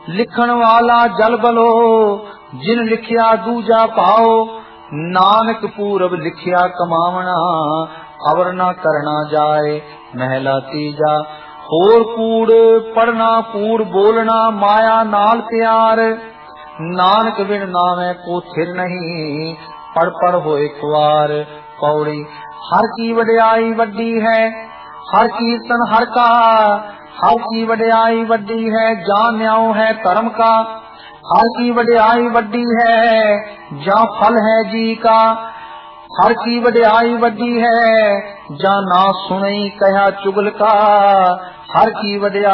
लिखण वाला जल बलो, जिन लिखिया दूजा पाओ। नानक पूरब लिखिया कमावना, अवर न करना जाए महला तीजा। होर कूड़ पढ़ना कूड़ बोलना, माया नाल प्यार। नानक बिन नामे को थिर नहीं, पढ़ पढ़ होए खुआर। पौड़ी हर की वड्याई वड्डी है, हर कीर्तन हर का। हर की वड्याई वड्डी है, जान न्याओ है धर्म का। हर की वड्याई वड्डी है, जा फल है जी का। हर की वड्याई वड्डी है, जा ना सुनई कहा चुगल का। हर की वड्याई